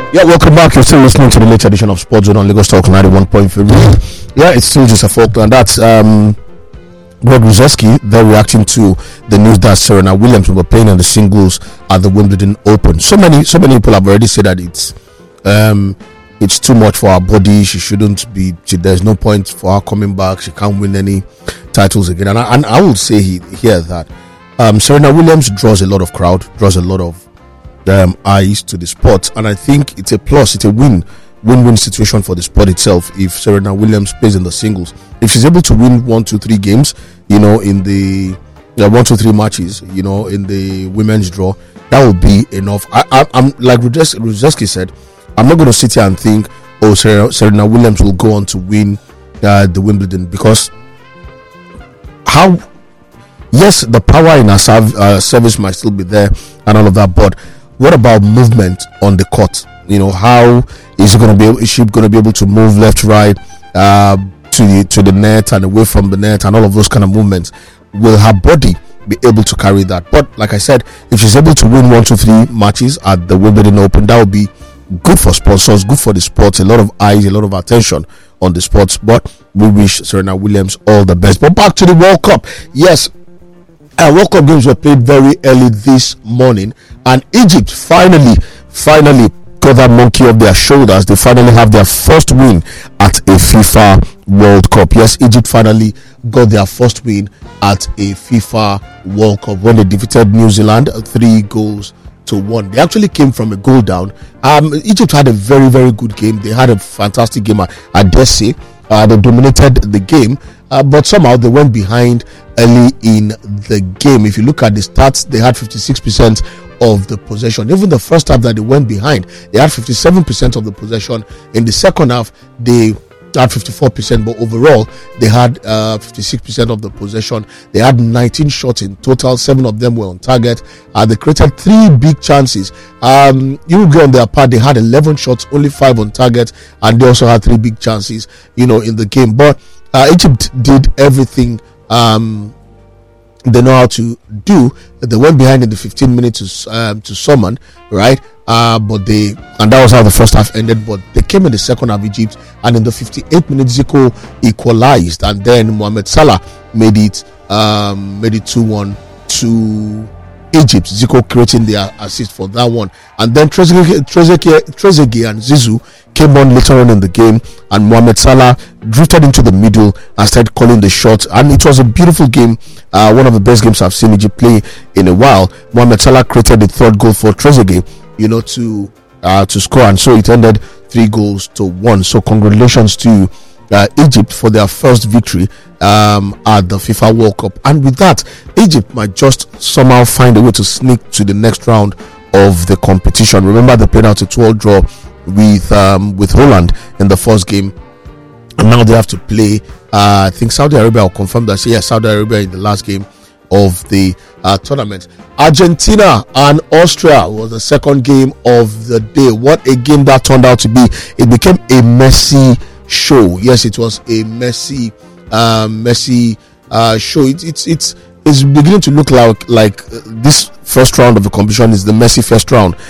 Yeah, welcome back. You're still listening to the latest edition of Sports Zone on Lagos Talk 91.3. Yeah, it's still just a Falkland. That's Greg Ruzeski. They're reacting to the news that Serena Williams will be playing in the singles at the Wimbledon Open. So many people have already said that it's too much for her body. She shouldn't be. There's no point for her coming back. She can't win any titles again. And I will say here that Serena Williams draws a lot of crowd, draws a lot of eyes to the sport, and I think it's a plus. It's a win-win situation for the sport itself if Serena Williams plays in the singles. If she's able to win 1, 2, 3 games, in the 1, 2, 3 matches, in the women's draw, that will be enough. I'm like Ruzeski said, I'm not going to sit here and think, oh, Serena Williams will go on to win the Wimbledon, because yes, the power in her service might still be there and all of that, but what about movement on the court? How is she going to be able to move left, right, to the net and away from the net, and all of those kind of movements? Will her body be able to carry that? But like I said, if she's able to win 1, 2, 3 matches at the Wimbledon Open, that would be good for sponsors, good for the sports, a lot of eyes, a lot of attention on the sports. But we wish Serena Williams all the best. But back to the World Cup. Yes, World Cup games were played very early this morning, and Egypt finally got that monkey off their shoulders. They finally have their first win at a FIFA World Cup. Yes, Egypt finally got their first win at a FIFA World Cup when they defeated New Zealand 3-1. They actually came from a goal down. Egypt had a very, very good game. They had a fantastic game, I dare say. They dominated the game, but somehow they went behind early in the game. If you look at the stats, they had 56% of the possession. Even the first half that they went behind, they had 57% of the possession. In the second half, they had 54%, but overall they had 56% of the possession. They had 19 shots in total. 7 of them were on target. They created 3 big chances. Uruguay on their part, they had 11 shots, only 5 on target, and they also had 3 big chances in the game. But Egypt did everything they know how to do. They went behind in the 15 minutes to summon, right? But that was how the first half ended. But they came in the second half, Egypt, and in the 58 minutes, Zico equalized, and then Mohamed Salah made it 2-1 to Egypt. Zico creating the assist for that one, and then Trezeguet and Zizou came on later on in the game, and Mohamed Salah drifted into the middle and started calling the shots, and it was a beautiful game. One of the best games I've seen Egypt play in a while. Mohamed Salah created the third goal for Trezeguet, to score, and so it ended 3-1. So congratulations to Egypt for their first victory at the FIFA World Cup, and with that, Egypt might just somehow find a way to sneak to the next round of the competition. Remember, they played out a 12 draw with Holland in the first game, and now they have to play. I think Saudi Arabia will confirm that. So yeah, Saudi Arabia in the last game of the tournament. Argentina and Austria was the second game of the day. What a game that turned out to be! It became a messy show. Yes, it was a messy show. It's beginning to look like this first round of the competition is the messy first round.